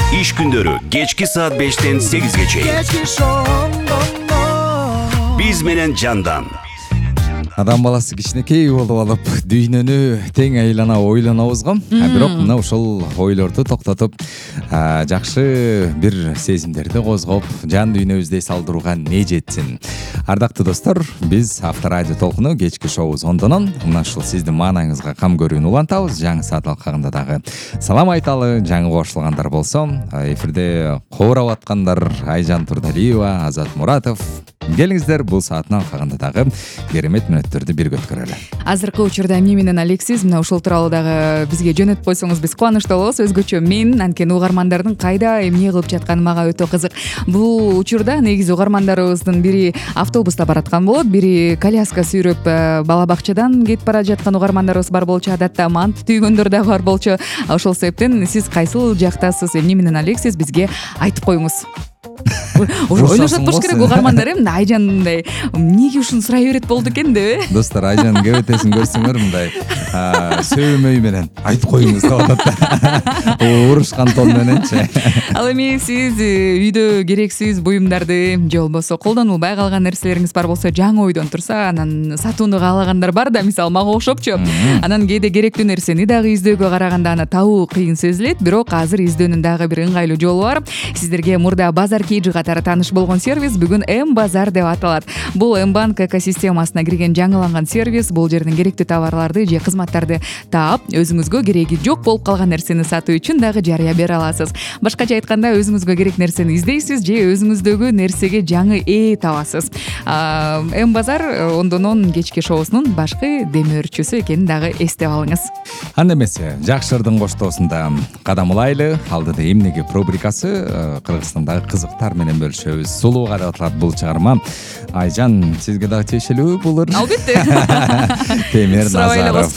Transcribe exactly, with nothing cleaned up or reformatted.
Иш күндөрү кечки саат бештен сегизге чейин. Биз менен Жандан. Адам баласы кичинекей болуп алып, дүйнөнү тең айлана ойлонобуз го. Бирок мына ушул ойлорду токтотуп, жакшы бир сезимдерди козгоп, жан дүйнөбүздү эс алдырууга не жетсин. Ардактуу достор, биз Авторадио толкуну кечки шоубуз ондонон мына ушул сиздин маанайыңызга кам көрүүнү улантабыз. Жаңы саат алкагында дагы салам айталы, жаңы кошулгандар болсо, эфирде коорап аткандар Айжан Турдалиева, Азат Муратов. Келиңиздер, бул сааттын алкагында дагы керемет мүнөттөрдү бирге өткөрөлү. Азыркы учурда мен менен Алексис мына ушул тууралуу дагы бизге жөнөтүп койсоңуз биз кубанычтуу болобуз. Өзгөчө мен, анткени угармандардын кайда эмне кылып жатканы мага өтө кызык. Бул учурда негизи угармандарыбыздын бири автобуста бараткан болот, бири коляска сүйрөп бала бакчадан кетип бара жаткан угармандарыбыз бар болчу, адатта мант түйгөндөр дагы бар болчу. Ошол себептен сиз кайсыл жактасыз, эмне менен Алексис, бизге айтып коюңуз. Ойлошот болуш керек угармандар, эми Айжан мындай эмнеге ушуну сурай берет болду экен деп, э? Достор, Айжан кебетесин көрсөңөр мындай сөймөй менен айтып коюңуз деп атат. Урушкан тон мененчи. Ал эми сиз үйдө керексиз буюмдарды же болбосо колдонулбай калган нерселериңиз бар болсо, жаңы ойдон турса, анан сатууну каалагандар бар да, мисалы мага окшопчу. Анан кээде керектүү нерсени дагы издөөгө караганда аны табуу кыйын сезилет, бирок азыр издөөнүн дагы бир ыңгайлуу жолу бар. Сиздерге мурда базар кейджи катары тааныш болгон сервис бүгүн М-базар деп аталат. Бул М-банк экосистемасына кирген жаңыланган сервис. Бул жерден керектүү товарларды же кызматтарды таап, өзүңүзгө кереги жок болуп калган нерсени сатуу үчүн дагы жарыя бере аласыз. Башкача айтканда, өзүңүзгө керек нерсени издейсиз же өзүңүздөгү нерсеге жаңы ээ табасыз. М-базар ондонон кечки шоусунун башкы демөөрчүсү экенин дагы эстеп алыңыз. Анда эмесе, жакшырдын коштоосунда кадам улайлы. Алдыда эмнеге рубрикасы, Кыргызстандагы кызыктар менен бөлүшөбүз. Сулууга деп аталат бул чыгарма. Айжан, сизге дагы тиешелүүбү булар? Албетте. Темир Назаров